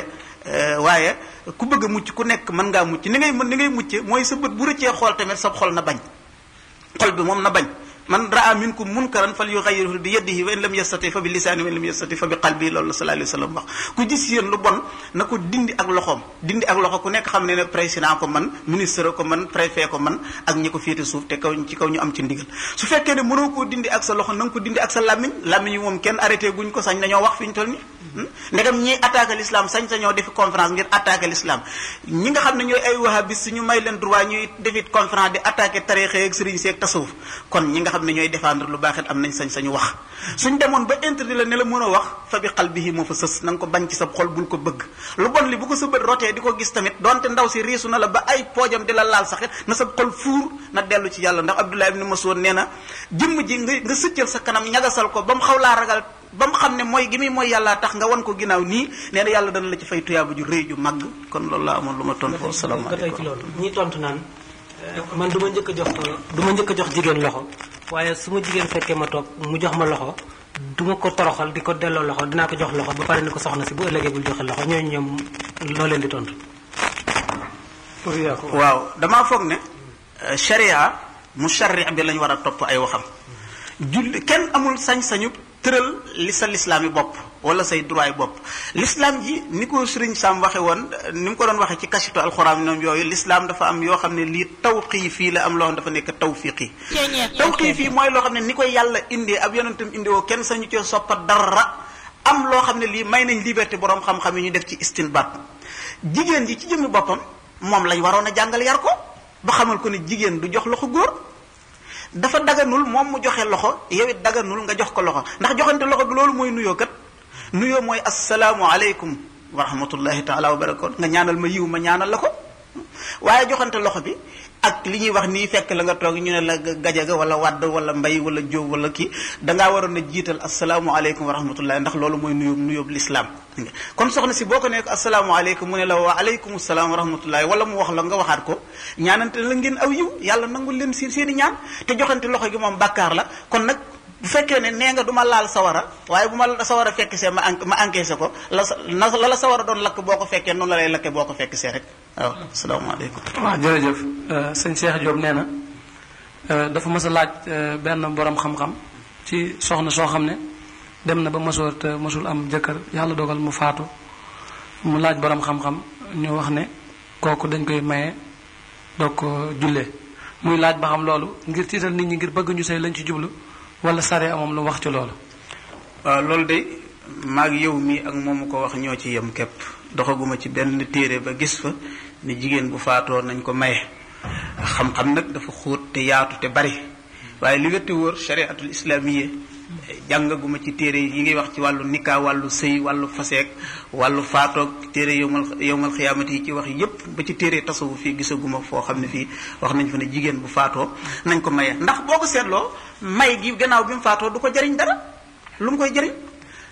waaye ku bëgg a mucc ku nekk mën ngaa mucc ni ngay mën ni ngay mucce mooy sa bët bu rëccee xool tamit sa xol na bañ xol bi moom na bañ man raa minkum munkaran fal yughayyirhu bi yadihi wa in lam yastati fa bi lisaani wa in lam yastati fa bi qalbi loolu la sallallahu alayhi wa sallam wax ku gis yéen lu bon na ko dindi ak loxoom dindi ak loxo ku nekk xam ne ne président ko man ministre ko man préfet ko man ak ñi ko féete suuf te kaw ci kaw ñu am ci ndigal su fekkee ne mënoo koo dindi ak sa loxo na nga ko dindi ak sa làmmiñ làmmiñ yi moom kenn arrêté guñ ko sañ nañoo wax fi ñu toll ni ndegam ñiy attaqué l'islam sañ sañoo defi conférence ngir attaqué l'islam ñi nga xam ne ñooy ay wahabis ñu may leen droit ñuy defi conférence di attaqué tarixa ak sëriñ seeg tasawuf kon ñi nga xam ne ñooy défendre lu baaxit am nañ sañ sañu wax suñ demoon ba interdit la ne la mën a wax fa bi qalbihi moo fa sës na nga ko bañ ci sa xol bul ko bëgg lu bon li bu ko sa bët rotee di ko gis tamit donte ndaw si riisu na la ba ay poojam di la laal saxit na sa xol fuur na dellu ci yàlla ndax Abdullah ibn Mas'ud nee na jëmm ji nga nga sëccal sa kanam ñagasal ko ba mu xaw laa ragal ba mu xam ne mooy gi muy mooy yàlla tax nga wan ko ginnaaw nii nee na yàlla dana la ci fay tuyaaba ju rëy ju màgg kon loolu laa amoon lu ma tontu foofu salaamaaleykum ci loolu ñi tontu naan man du ma njëkk a jox du ma njëkk a jox jigéen loxo waaye su ma jigéen fekkee ma toog mu jox ma loxo du ma ko toroxal di ko delloo loxo dinaa ko jox loxo ba pare ni ko soxna si bu ëllëgee bul joxe loxo ñooñu ñoom loo leen di tontu. waaw damaa foog ne sharia mu sharia bi lañ war a topp ay waxam julli kenn amul sañ-sañu tëral li sa lislaam yi bopp wala say droit yi bopp l'islam ji ni ko Sëriñ Sam waxe woon ni mu ko doon waxee ci kasitu alxuraan ñoom yooyu l'islam dafa am yoo xam ne lii tawqiifi la am loo xam dafa nekk tawfiqi tawqiifi mooy loo xam ne ni koy yàlla indee ab yonentam indi woo kenn sañu cee soppa dara am loo xam ne lii may nañ liberté boroom xam-xam yi ñu def ci istinbaat jigéen ji ci jëmmi boppam moom lañ waroon a jàngal yar ko ba xamal ko ne jigéen du jox loxo góor dafa daganul moom mu joxe loxo yow it daganul nga jox ko loxo ndax joxante loxo bi loolu mooy nuyoo kat nuyoo mooy asalaamu aleykum wa rahmatullahi taala wa barakatu nga ñaanal ma yiw ma ñaanal la ko waaye joxante loxo bi ak li ñuy wax nii fekk la nga toog ñu ne la gajaga wala wadd wala mbay wala jóob wala kii dangaa waroon a jiital asalaamu aleykum wa rahmatullahi ndax loolu mooy nuyoo nuyoob lislaam kon soxna si boo ko nekk asalaamu aleykum mu ne la wa aleykum salaam wa rahmatullahi wala mu wax la nga waxaat ko ñaanante la ngeen aw yiw yàlla nangul leen si seen i ñaan te joxante loxo gi moom bàkkaar la kon nag bu fekkee ne nee nga du ma laal sawara waaye bu ma sawara fekk see ma ma encaissé ko la na la la sawara doon lakk boo ko fekkee noonu la lay lakke boo ko fekk see rek waaw asalaamaaleykum. waaw jërëjëf sëñ Cheikh Diop nee na dafa mës a laaj benn borom xam-xam ci soxna soo xam ne dem na ba mësoor te mësul am jëkkër yàlla dogal mu faatu mu laaj borom xam-xam ñu wax ne kooku dañ koy maye doog ko jullee muy laaj ba xam loolu ngir tiital nit ñi ngir bëgg ñu sëy lañ ci jublu wala sare moom lu wax ci loolu. waaw loolu de maag yow mi ak moomu ko wax ñoo ci yem képp doxaguma ci benn téere ba gis fa ne jigéen bu faatoo nañ ko maye xam-xam nag dafa xóot te yaatu te bari waaye li wette wóor chariatul islamiyya jàngaguma ci téere yi ngi wax ci wàllu nikkaa wàllu sëy wàllu faseek wàllu faatoog téere yowmal yowmal xiyaamati yi ci wax yépp ba ci téere tasawuf fii gisaguma foo xam ne fii wax nañ fa ne jigéen bu faatoo nañ ko maye ndax boo ko seetloo may gi gannaaw bi mu faatoo du ko jariñ dara lu mu koy jariñ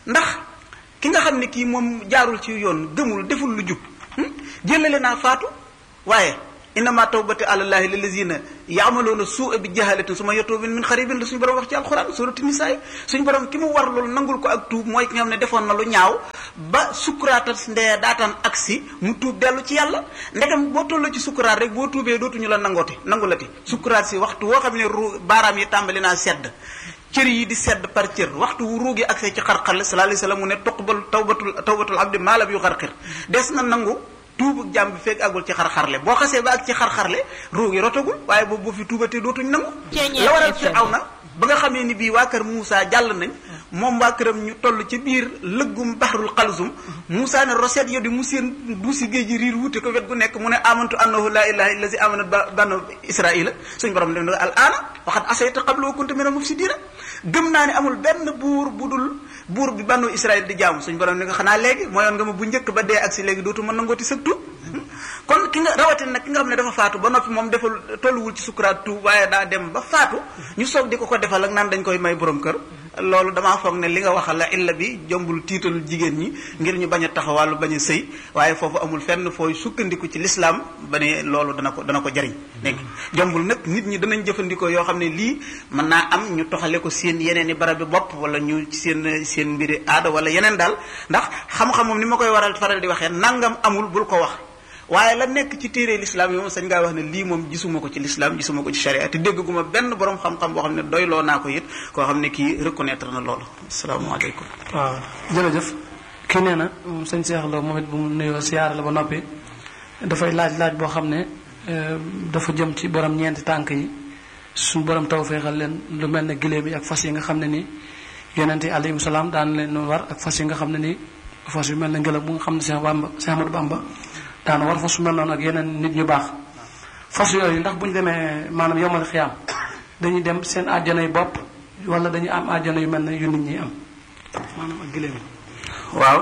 ndax ki nga xam ne kii moom jaarul ci yoon gëmul deful lu jub jëlale naa faatu waaye innama tawbati alallahi lillazina yaamaloona suua bi jahalatin suma yatuubun min xaribin la suñu borom wax ci alxuraan surati nisaa suñu borom ki mu war loolu nangul ko ak tuub mooy ki nga xam ne defoon na lu ñaaw ba sukkuraatal ndee daataan agsi mu tuub dellu ci yàlla ndegam boo tolloo ci sukkuraat rek boo tuubee dootuñu la nangooti nangulati sukkuraat si waxtu woo xam ne ru baaraam yi tàmbali naa sedd cër yi di sedd par cër waxtu wu ruugi agsee ci xarxarle sallallahu alayhi wasallam mu ne tuqbal tawbatul tawbatul abdi maalam yu xarxir des na nangu tuubu jàmm bi fekk agul ci xar-xarle boo xasee ba ak ci xar-xarle ruugi rotagul waaye boobu boo fi tuubatee dootuñ nangu la waral Firawna ba nga xamee ni bii waa kër Moussa jàll nañ moom waa këram ñu toll ci biir lëggum bahrul xalsum Moussa ne roset yo di mu seen du si géej gi riir wuute ko wet gu nekk mu ne amantu annahu la ilaha illa si amanat banu israila suñ borom dem al aana waxat asayta qabla wa kunta minal mufsidina gëm naa ne amul benn buur bu dul buur bi banu Israël di jaamu suñ borom ni nga xanaa léegi mooyoon nga ma bu njëkk ba dee ak si léegi dootu mën nangooti sëg tuub kon ki nga rawatina nag ki nga xam ne dafa faatu ba noppi moom defal tolluwul ci sukuraat tuub waaye daa dem ba faatu ñu soog di ko ko defal ak naan dañ koy may borom kër loolu damaa foog ne li nga waxal la illa bi jombul tiital jigéen ñi ngir ñu bañ a taxawàllu bañ a sëy waaye foofu amul fenn fooy sukkandiku ci lislaam ba ne loolu dana ko dana ko jariñ dégg jombul nag nit ñi danañ jëfandikoo yoo xam ne lii mën naa am ñu toxale ko seen yeneen i barab bi bopp wala ñu seen seen mbiri aada wala yeneen daal ndax xam-xam moom ni ma koy waral faral di waxee nangam amul bul ko wax waaye la nekk ci téere l'islam yi moom sañ ngaa wax ne lii moom gisuma ko ci l'islam gisuma ko ci charia te dégg gu ma benn borom xam-xam boo xam ne doyloo naa ko it koo xam ne kii reconnaître na loolu asalaamaaleykum. waaw jërëjëf kii nee na sëñ Cheikh Lo moom it bu mu nuyoo siyaare la ba noppi dafay laaj laaj boo xam ne dafa jëm ci borom ñeenti tànk yi suñu borom taw feexal leen lu mel ne giléem yi ak fas yi nga xam ne nii yonent yi alayhimu salaam daan leen war ak fas yi nga xam ne nii fas yu mel ne ngelaw bu nga xam ne Cheikh Bamba Cheikh Ahmadou Bamba daana war fas su mel noonu ak yeneen nit ñu baax fas yooyu ndax bu ñu demee maanaam yomal xiyaam dañuy dem seen àjjana yu bopp wala dañuy am àjjana yu mel ne yu nit ñi am maanaam ak giléem yi waaw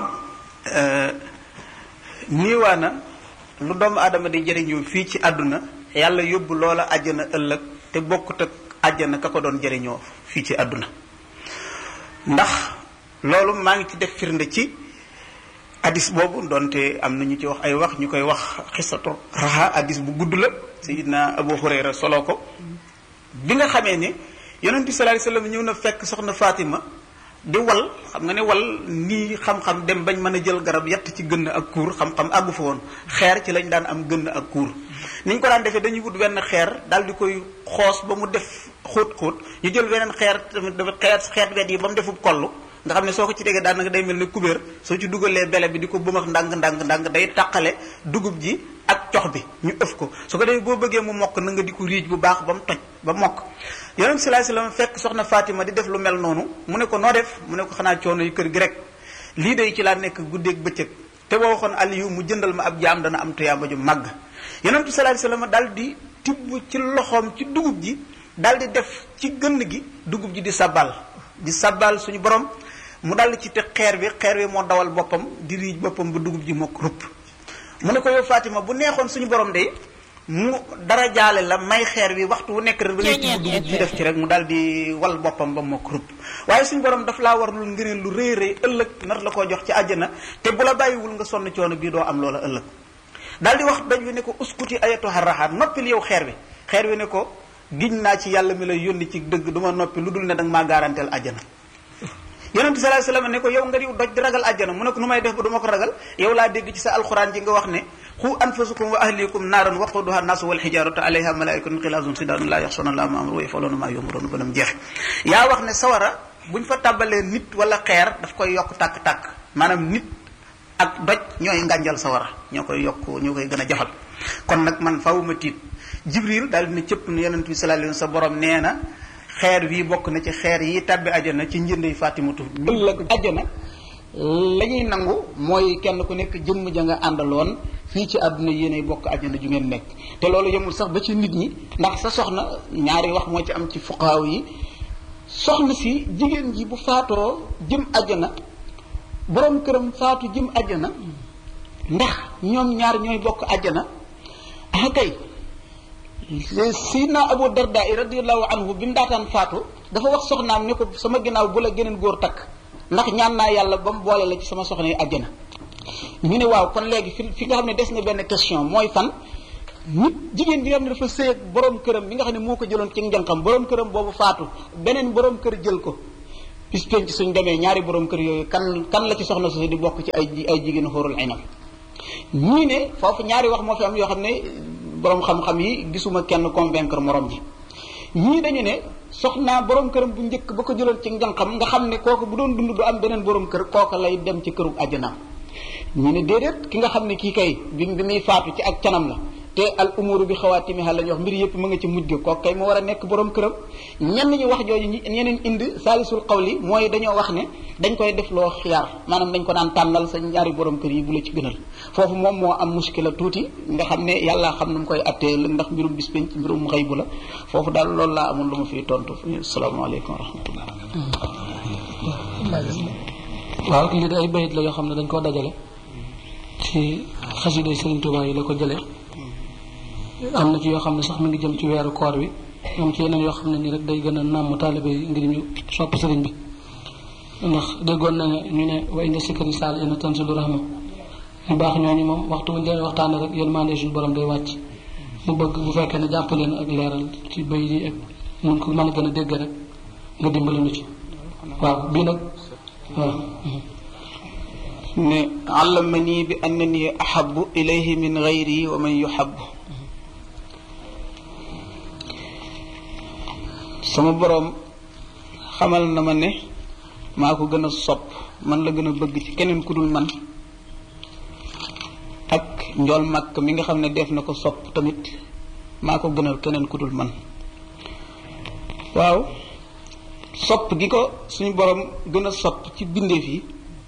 niiwaa na lu doomu aadama di jëriñoo fii ci àdduna yàlla yóbbu loola àjjana ëllëg te bokkut ak àjjana ka ko doon jëriñoo fii ci àdduna ndax loolu maa ngi ci def firnde ci hadis boobu doonte am na ñu ci wax ay wax ñu koy wax xisatu raha hadis bu gudd la sayidna Abu Hurayra solo ko bi nga xamee ne yonent bi sallallahu alayhi wasallam ñëw na fekk soxna Fatima di wal xam nga ne wal nii xam-xam dem bañ mën a jël garab yett ci gënn ak kuur xam-xam àggu fa woon xeer ci lañ daan am gënn ak kuur ni ñu ko daan defee dañuy wut wenn xeer daal di koy xoos ba mu def xóot xóot ñu jël weneen xeer tamit dafa xeer xeet wet yi ba mu defub kollu nga xam ne soo ko ci déggee daanaka day mel ne kubéer soo ci dugalee bele bi di ko bëmax ndànk ndànk ndànk day taqale dugub ji ak cox bi ñu ëf ko su ko defee boo bëggee mu mokk na nga di ko riij bu baax ba mu toj ba mokk yonent bi sallallahu alayhi wasallam fekk soxna Fatima di def lu mel noonu mu ne ko noo def mu ne ko xanaa coono yu kër gi rek lii day ci laa nekk guddeeg bëccëg te boo waxoon Aliyu mu jëndal ma ab jaam dana am tuyaaba ju màgg yonent bi sallallahu alayhi wasallam daal di tibb ci loxoom ci dugub ji daal di def ci gënn gi dugub ji di sabbal di sabbal suñu borom mu dal ci te xeer bi xeer bi moo dawal boppam di riij boppam ba dugub ji mokk rupp mu ne ko yow Fatima bu neexoon suñu borom de mu dara jaale la may xeer bi waxtu wu nekk rek ba ngay tibb dugub ji def ci rek mu dal di wal boppam ba mokk rupp waaye suñu borom daf laa war lu ngëneel lu rëy rëy ëllëg nar la koo jox ci àjjana te bu la bàyyiwul nga sonn coono bii doo am loola ëllëg daal di wax doj wi ne ko uskuti ayatuha raha noppil yow xeer bi xeer bi ne ko giñ naa ci yàlla mi lay yónni ci dëgg du ma noppi lu dul ne danga maa garanteel àjjana yonent bi sallallahu alayhi wasallam ne ko yow nga diw doj di ragal àjjana mu ne ko nu may def ba du ma ko ragal yow laa dégg ci sa alxuraan ji nga wax ne xu anfusakum wa ahlikum naaran waquduha naasu wal hijaratu alayha malaikatun xilaazun sidaadun laa yaxsuna allaha ma amru wa yaf'aluuna maa yu'maruun ba nam jeexe yaa wax ne sawara buñ fa tàbbalee nit wala xeer daf koy yokk tàkk-tàkk maanaam nit ak doj ñooy ngànjal sawara ñoo koy yokk ñoo koy gën a jafal kon nag man fawuma tiit jibril daal dina cëpp ne yonent bi sallallahu alayhi wasallam sa borom nee na xeer bii bokk na ci xeer yi tàbbi ajana ci njëndey Fatimatu ëllëg ajana la ñuy nangu mooy kenn ku nekk jëmm ja nga àndaloon fii ci àdduna yéenay bokk ajana ju ngeen nekk te loolu yemul sax ba ci nit ñi ndax sa soxna ñaari wax moo ci am ci fuqaaw yi soxna si jigéen ji bu faatoo jëm ajana borom këram faatu jëm ajana ndax ñoom ñaar ñooy bokk ajana ah kay Sayyidina Abu Darda radiyallahu anhu bi mu daataan faatu dafa wax soxnaam ne ko sama ginnaaw bu la geneen góor takk ndax ñaan naa yàlla ba mu boole la ci sama soxna yi àjjana. ñu ne waaw kon léegi fi fi nga xam ne des na benn question mooy fan nit jigéen bi nga xam ne dafa sëy ak borom këram bi nga xam ne moo ko jëloon ci njànqam borom këram boobu faatu beneen borom kër jël ko bis penc suñ demee ñaari borom kër yooyu kan kan la ci soxna su di bokk ci ay ay jigéen xóorul aynam. ñii ne foofu ñaari wax moo fi am yoo xam ne borom xam-xam yi gisuma kenn convaincre morom ji ñii dañu ne soxnaa borom këram bu njëkk ba ko jëloon ci njànqam nga xam ne kooku bu doon dund du am beneen borom kër kooka lay dem ci këru àjjanaam. ñu ne déedéet ki nga xam ne kii kay bi bi muy faatu ci ak canam la te al umuru bi xawaatimiha la ñuy wax mbir yëpp mu nga ci mujj ga kooku kay moo war a nekk borom këram. ñenn ñi wax jooju ñeneen indi saalisul qawli mooy dañoo wax ne dañ koy def loo xiyaar maanaam dañ ko daan tànnal sa ñaari borom kër yi bu la ci gënal foofu moom moo am muskila tuuti nga xam ne yàlla xam nu mu koy attee ndax mbirum bis penc mbirum xëy bu la foofu daal loolu laa amoon lu ma fiy tontu asalaamaaleykum wa rahmatullah. waaw lii de ay bayit la yoo xam ne dañ koo dajale ci xasida Sëriñ Tuubaa yi la ko jëlee am na ci yoo xam ne sax mi ngi jëm ci weeru koor bi am ci yeneen yoo xam ne nii rek day gën a nàmm taalibe yi ngir ñu sopp sëriñ bi ndax déggoon na ñu ne wa inda sikri saal ina tanzilu rahma ñu baax ñooñu moom waxtu wuñ leen waxtaane rek yërmande suñu borom day wàcc mu bëgg bu fekkee ne jàpp leen ak leeral ci bayit yi ak mun ko mën a gën a dégg rek nga dimbali ñu ci waaw bii nag waaw ne allamani bi annani ahabu ilayhi min gayri wa man yuhabu sama boroom xamal na ma ne maa ko gën a sopp man la gën a bëgg ci keneen ku dul man ak njool màkk mi nga xam ne def na ko sopp tamit maa ko gënal keneen ku dul man waaw sopp gi ko suñu boroom gën a sopp ci bindeef yi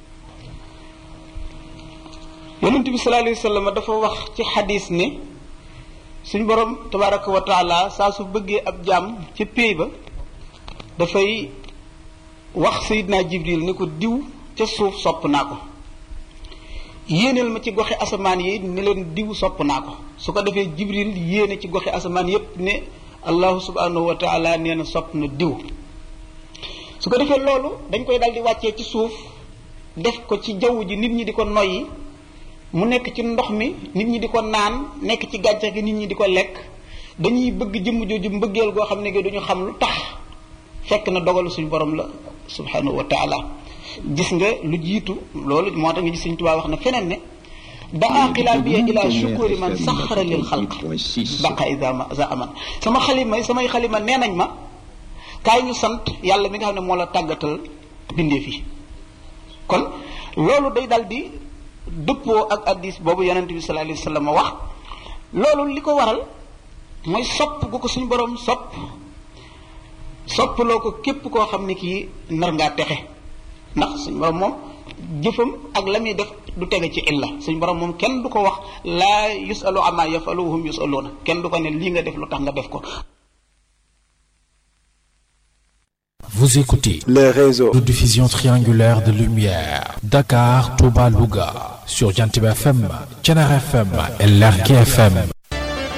yonent bi sallallahu alayhi wa sallam dafa wax ci xadis ne suñu borom tabaraka wa taala saa su bëggee ab jaam ca péey ba dafay wax sayidna jibril ni ko diw ca suuf sopp naa ko yéeneel ma ci goxi asamaan yi ne leen diw sopp naa ko su ko defee jibril yéene ci goxi asamaan yépp ne allahu subhanahu wa taala nee na sopp na diw su ko defee loolu dañ koy dal di wàccee ci suuf def ko ci jaww ji nit ñi di ko noyyi mu nekk ci ndox mi nit ñi di ko naan nekk ci gàncax gi nit ñi di ko lekk dañuy bëgg jëmm jooju mbëggeel goo xam ne gi duñu xam lu tax fekk na dogalu suñu borom la subhanahu wa taala gis nga lu jiitu loolu moo tax nga gis Sëriñ Tuubaa wax na feneen ne daa xilaabiya ila shukuri man saxara lil xalq baqa isa za aman sama xalima samay xalima nee nañ ma kaay ñu sant yàlla mi nga xam ne moo la tàggatal bindeef yi kon loolu day dal di dëppoo ak addis boobu yonent bi sallallahu alayhi wa sallam wax loolu li ko waral mooy sopp gu ko suñu borom sopp soppaloo ko képp koo xam ne kii nar ngaa texe ndax suñu borom moom jëfam ak la muy def du tege ci illa suñu borom moom kenn du ko wax laa yusalu amma yafalu hum yusaluuna kenn du ko ne lii nga def lu tax nga def ko. Vous écoutez les réseaux de diffusion triangulaire de lumière Dakar, Touba, Louga sur Jantib F M, Thiénaba F M et Lergui F M.